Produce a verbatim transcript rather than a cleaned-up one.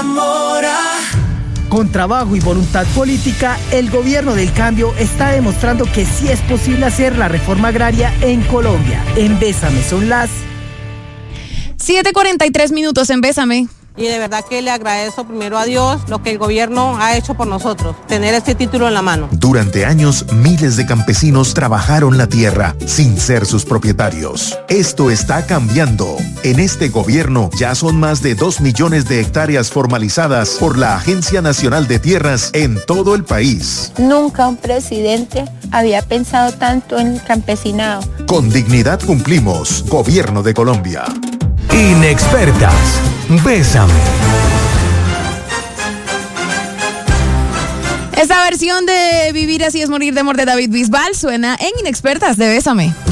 Zamora. Con trabajo y voluntad política, el gobierno del cambio está demostrando que sí es posible hacer la reforma agraria en Colombia. En Bésame son las siete cuarenta y tres minutos en Bésame. Y de verdad que le agradezco primero a Dios lo que el gobierno ha hecho por nosotros, tener este título en la mano. Durante años, miles de campesinos trabajaron la tierra sin ser sus propietarios. Esto está cambiando. En este gobierno ya son más de dos millones de hectáreas formalizadas por la Agencia Nacional de Tierras en todo el país. Nunca un presidente había pensado tanto en el campesinado. Con dignidad cumplimos. Gobierno de Colombia. Inexpertas. Bésame. Esta versión de Vivir así es morir de amor de David Bisbal suena en Inexpertas de Bésame.